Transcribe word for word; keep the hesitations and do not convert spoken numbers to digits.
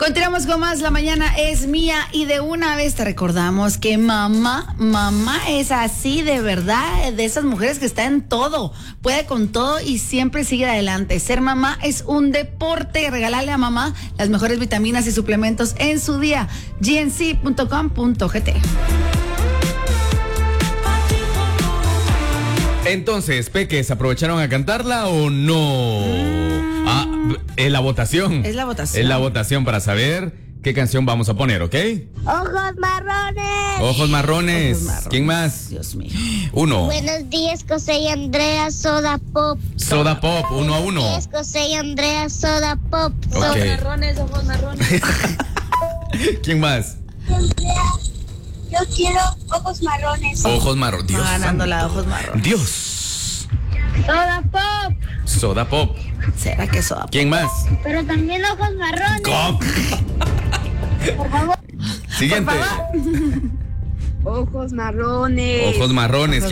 Continuamos con más. La mañana es mía y de una vez te recordamos que mamá, mamá es así de verdad, de esas mujeres que está en todo, puede con todo y siempre sigue adelante. Ser mamá es un deporte. Regalarle a mamá las mejores vitaminas y suplementos en su día. G N C punto com punto G T. Entonces, Peques, ¿aprovecharon a cantarla o no? Mm. Ah, es la votación. Es la votación. Es la votación para saber qué canción vamos a poner, ¿ok? Ojos marrones. Ojos marrones. Ojos marrones. ¿Quién más? Dios mío. Uno. Buenos días, José y Andrea, Soda Pop. Soda Pop, uno a uno. Buenos días, José y Andrea, Soda Pop. Ok. Ojos marrones, ojos marrones. ¿Quién más? Yo quiero ojos marrones. Ojos marrones. Dios Va ganando santo. la ojos marrones. Dios. Soda Pop. Soda Pop. ¿Será que eso? ¿Quién más? Pero también ojos marrones. Cop. Por favor. Siguiente. Ojos marrones. Ojos marrones.